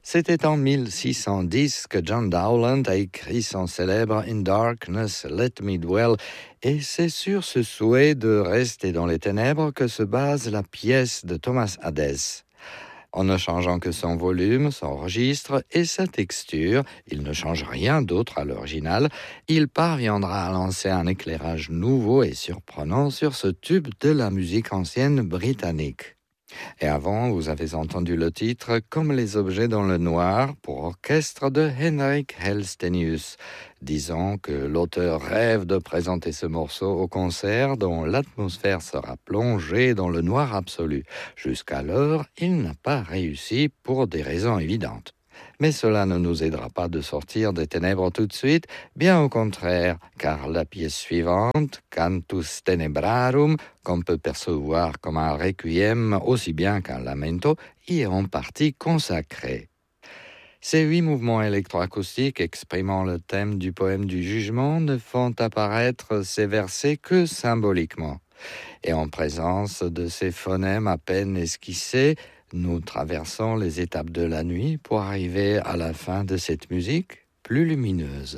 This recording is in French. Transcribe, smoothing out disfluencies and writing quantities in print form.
C'était en 1610 que John Dowland a écrit son célèbre In Darkness, Let Me Dwell, et c'est sur ce souhait de rester dans les ténèbres que se base la pièce de Thomas Hadès. En ne changeant que son volume, son registre et sa texture, il ne change rien d'autre à l'original, il parviendra à lancer un éclairage nouveau et surprenant sur ce tube de la musique ancienne britannique. Et avant, vous avez entendu le titre « Comme les objets dans le noir » pour orchestre de Henrik Helstenius. Disons que l'auteur rêve de présenter ce morceau au concert dont l'atmosphère sera plongée dans le noir absolu. Jusqu'alors, il n'a pas réussi pour des raisons évidentes. Mais cela ne nous aidera pas de sortir des ténèbres tout de suite, bien au contraire, car la pièce suivante, Cantus Tenebrarum, qu'on peut percevoir comme un requiem aussi bien qu'un lamento, y est en partie consacrée. Ces 8 mouvements électroacoustiques exprimant le thème du poème du jugement ne font apparaître ces versets que symboliquement. Et en présence de ces phonèmes à peine esquissés, nous traversons les étapes de la nuit pour arriver à la fin de cette musique plus lumineuse.